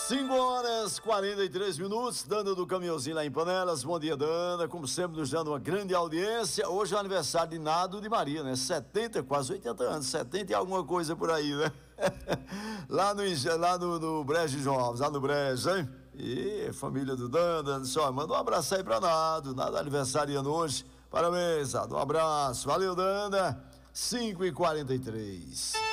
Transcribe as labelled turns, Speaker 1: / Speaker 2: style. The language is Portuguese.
Speaker 1: 5h43, Danda do Caminhãozinho lá em Panelas. Bom dia, Danda, como sempre nos dando uma grande audiência. Hoje é o aniversário de Nado de Maria, né? 70, quase 80 anos, 70 e alguma coisa por aí, né? Lá no Brejo de João Alves, lá no Brejo, hein? E família do Danda, só manda um abraço aí pra Nado aniversariando hoje. Parabéns, Nado, um abraço, valeu, Danda. 5h43.